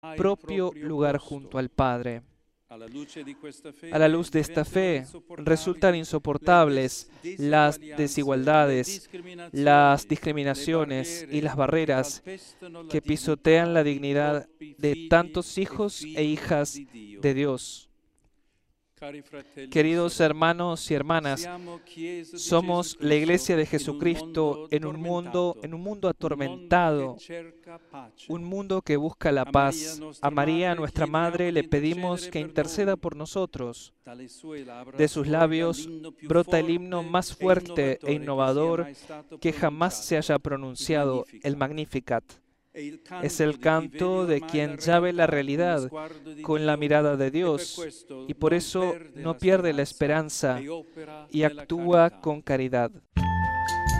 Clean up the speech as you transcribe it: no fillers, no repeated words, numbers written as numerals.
propio lugar junto al Padre. A la luz de esta fe, resultan insoportables las desigualdades, las discriminaciones y las barreras que pisotean la dignidad de tantos hijos e hijas de Dios. Queridos hermanos y hermanas, somos la Iglesia de Jesucristo en un mundo atormentado, un mundo que busca la paz. A María, nuestra Madre, le pedimos que interceda por nosotros. De sus labios brota el himno más fuerte e innovador que jamás se haya pronunciado, el Magnificat. Es el canto de quien ya ve la realidad con la mirada de Dios y por eso no pierde la esperanza y actúa con caridad.